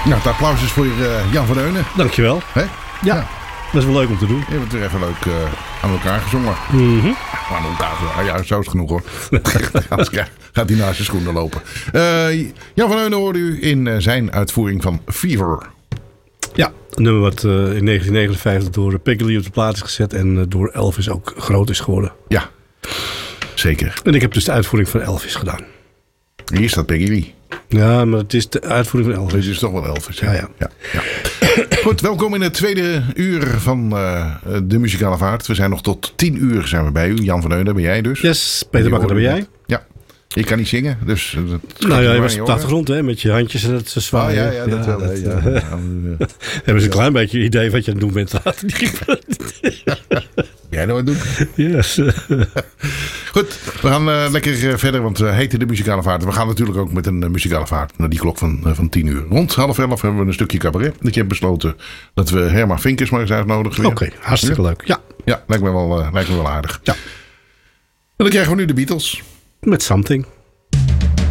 Nou, het applaus is voor Jan van Eunen. Dankjewel. Hè? Ja, dat is wel leuk om te doen. Je hebt het weer even leuk aan elkaar gezongen. Aan elkaar, ja, zo is het genoeg hoor. Anders gaat hij naast zijn schoenen lopen. Jan van Eunen hoorde u in zijn uitvoering van Fever. Ja, een nummer wat in 1959 door Peggy Lee op de plaat is gezet en door Elvis ook groot is geworden. Ja, zeker. En ik heb dus de uitvoering van Elvis gedaan. Hier staat Peggy Lee. Ja, maar het is de uitvoering van Elvis. Dit is toch wel Elvis. Ja, ja. Goed, welkom in het tweede uur van de muzikale vaart. We zijn nog tot 10 uur zijn we bij u. Jan van Eunen, ben jij dus? Yes, Peter Bakker, dat ben jij. Ja, ik kan niet zingen, dus... Nou ja, je was op de achtergrond hè, met je handjes en het zwaaien. Ja, dat wel. Hebben ze een klein beetje idee wat je aan het doen bent. Jij nou wat doen? Yes. Goed, we gaan lekker verder, want we heten de muzikale vaart. We gaan natuurlijk ook met een muzikale vaart naar die klok van 10 uur. Rond 10:30 hebben we een stukje cabaret. Ik heb besloten dat we Herman Vinkers maar eens uitnodigen. Oké, hartstikke leuk. Ja, lijkt me wel aardig. Ja. En dan krijgen we nu de Beatles. Met Something.